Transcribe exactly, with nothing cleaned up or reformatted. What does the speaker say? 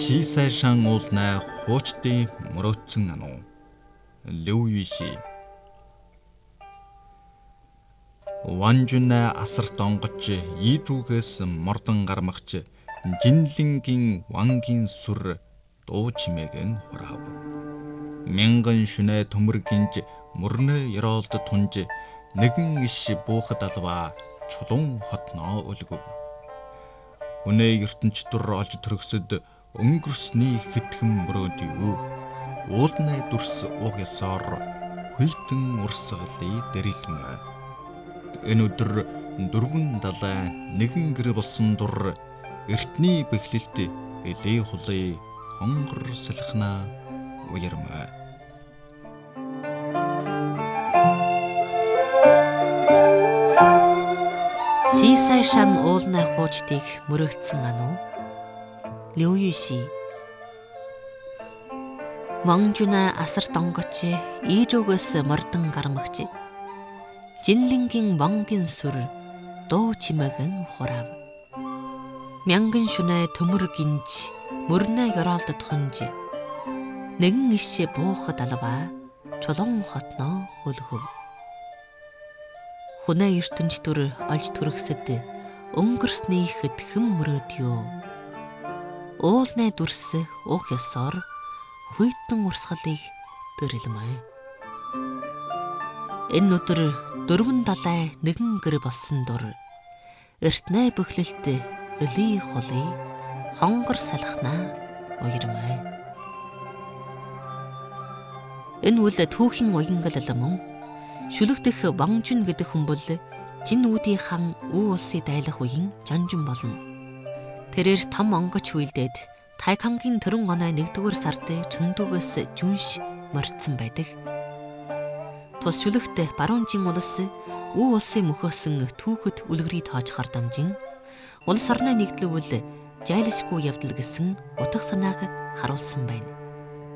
Шийсайшан уулнай хуучдын мөрөөдсөн ануу. Лю Юйши. Ванжунай асарт онгоч ийжүүгээс мордон гармагч жинлингийн вангийн сүр дуу чимээгэн хураав. Мянган шүнэ төмөр гинж мөрнө ёроолд тунж нэгэн иш буухад алва чулуун хотноо өлгөв. Хүнээ ертөнч дур олж төрөсөд өнгөрсний хитгэн мөрөөд юу. Уулнай дүрс уг ёсоор хүйтэн урсгалыг дэрэлмэ. Энэ өдөр дөрвөн далай нэгэн гэр болсон дур эртний бэхлэлт элей хулын хонгор салхина уярмаа. Шийсайшан уулнай хуучдыг мөрөөдсөн ануу. Лю Юйши. Ванжунай асарт онгоч ийжүүгээс мордон гармагч жинлингийн вангийн сүр дуу чимээгэн хураав. Мянган шүнэ төмөр гинж мөрнө ёроолд тунж нэгэн иш буухад алва чулуун хотноо өлгөв. Хүнээ ертөнч дүр олж төрөхсөд өнгөрсний хэдхэн мөрөөд юу. Уулнай дүрс уг ёсоор хүйтэн урсгалыг дэрэлмэ. Энэ өдөр дөрвөн далай нэгэн гэр болсон дур эртнээ бөхлөлт элей хулын хонгор салхинаа уярмай. Энэ үл түүхийн уянгалал мөн шүлэгдэх Ванжун гэдэг хүн бол жин үүдийн хан үү улсыг дайлах үеийн жанжин болно. Тэрээр том онгоч үйлдээд Тайкангийн төрөн оноо нэгдүгээр сард Чөндүгөөс жүнш мордсон байдаг. Тус шүлэгт баруунжин улс үү улсын мөхөөсөн түүхэд үлгэрийг тоожохоор дамжин улс орны нэгдлүүл жайлшгүй явдал гэсэн утга санааг харуулсан байна.